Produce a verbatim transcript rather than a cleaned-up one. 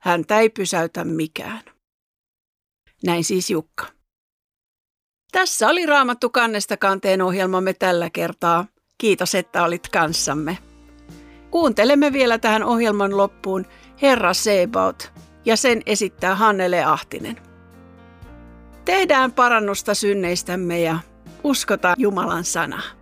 häntä ei pysäytä mikään. Näin siis Jukka. Tässä oli Raamattu kannesta kanteen ohjelmamme tällä kertaa. Kiitos, että olit kanssamme. Kuuntelemme vielä tähän ohjelman loppuun Herra Sebaot, ja sen esittää Hannele Ahtinen. Tehdään parannusta synneistämme ja uskotaan Jumalan sanaa.